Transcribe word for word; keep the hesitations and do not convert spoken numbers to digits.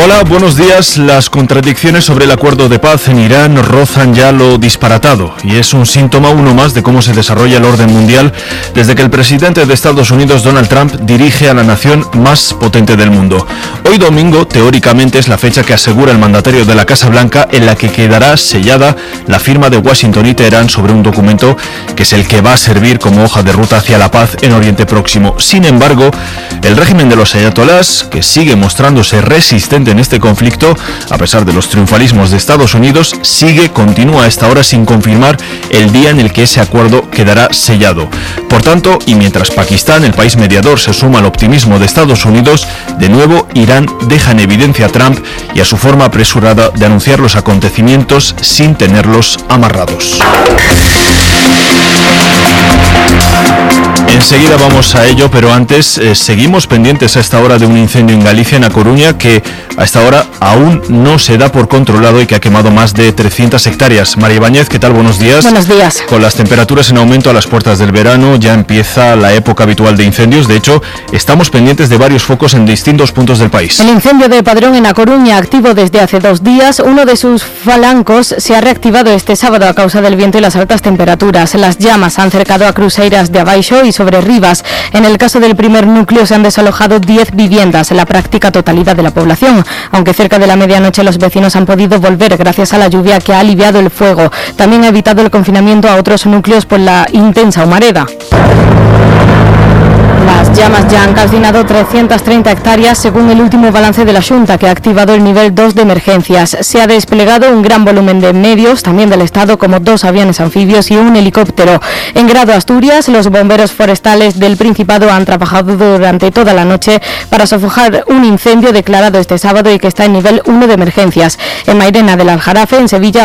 Hola, buenos días. Las contradicciones sobre el acuerdo de paz en Irán rozan ya lo disparatado y es un síntoma uno más de cómo se desarrolla el orden mundial desde que el presidente de Estados Unidos, Donald Trump, dirige a la nación más potente del mundo. Hoy domingo, teóricamente, es la fecha que asegura el mandatario de la Casa Blanca en la que quedará sellada la firma de Washington y Teherán sobre un documento que es el que va a servir como hoja de ruta hacia la paz en Oriente Próximo. Sin embargo, el régimen de los ayatolás, que sigue mostrándose resistente en este conflicto, a pesar de los triunfalismos de Estados Unidos, sigue, continúa a esta hora sin confirmar el día en el que ese acuerdo quedará sellado. Por tanto, y mientras Pakistán, el país mediador, se suma al optimismo de Estados Unidos, de nuevo Irán deja en evidencia a Trump y a su forma apresurada de anunciar los acontecimientos sin tenerlos amarrados. Enseguida vamos a ello, pero antes eh, seguimos pendientes a esta hora de un incendio en Galicia, en A Coruña, que a esta hora aún no se da por controlado y que ha quemado más de trescientas hectáreas. María Ibáñez, ¿qué tal? Buenos días. Buenos días. Con las temperaturas en aumento a las puertas del verano, ya empieza la época habitual de incendios. De hecho, estamos pendientes de varios focos en distintos puntos del país. El incendio de Padrón en A Coruña, activo desde hace dos días, uno de sus falancos se ha reactivado este sábado a causa del viento y las altas temperaturas. Las llamas han cercado a Cruceiras de Abaixo y sobre Rivas. En el caso del primer núcleo se han desalojado diez viviendas, la práctica totalidad de la población, aunque cerca de la medianoche los vecinos han podido volver gracias a la lluvia que ha aliviado el fuego. También ha evitado el confinamiento a otros núcleos por la intensa humareda. Las llamas ya han calcinado trescientas treinta hectáreas según el último balance de la Xunta, que ha activado el nivel dos de emergencias. Se ha desplegado un gran volumen de medios, también del Estado, como dos aviones anfibios y un helicóptero. En Grado Asturias, los bomberos forestales del Principado han trabajado durante toda la noche para sofocar un incendio declarado este sábado y que está en nivel uno de emergencias. En Mairena del Aljarafe, en Sevilla,